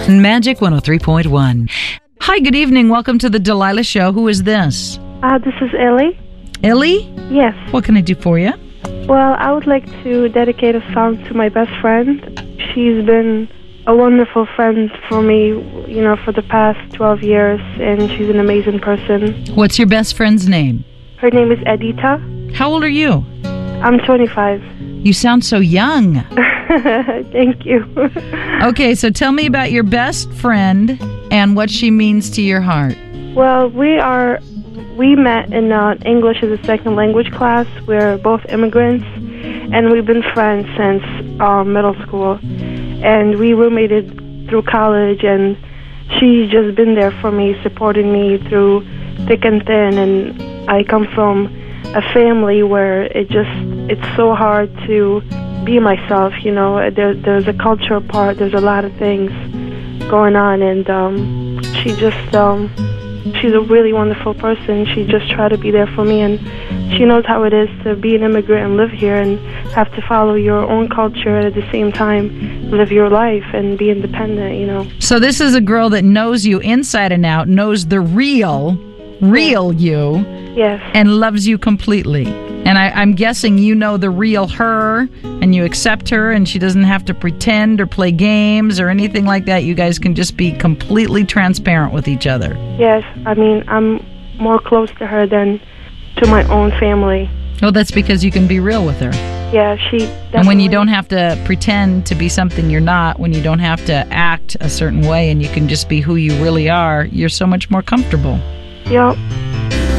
Magic 103.1. Hi, good evening. Welcome to the Delilah Show. Who is this? This is Ellie. Ellie? Yes. What can I do for you? Well, I would like to dedicate a song to my best friend. She's been a wonderful friend for me, for the past 12 years, and she's an amazing person. What's your best friend's name? Her name is Edita. How old are you? I'm 25. You sound so young. Thank you. Okay, so tell me about your best friend and what she means to your heart. Well, we met in English as a second language class. We're both immigrants, and we've been friends since middle school. And we roommated through college, and she's just been there for me, supporting me through thick and thin. And I come from a family where it's so hard to be myself, There's a cultural part, there's a lot of things going on, and she's a really wonderful person. She just tried to be there for me, and she knows how it is to be an immigrant and live here and have to follow your own culture and at the same time live your life and be independent, So this is a girl that knows you inside and out, knows the real you. Yes. And loves you completely. And I'm guessing you know the real her, and you accept her, and she doesn't have to pretend or play games or anything like that. You guys can just be completely transparent with each other. Yes. I mean, I'm more close to her than to my own family. Oh, that's because you can be real with her. Yeah, she definitely... And when you don't have to pretend to be something you're not, when you don't have to act a certain way and you can just be who you really are, you're so much more comfortable. Yep.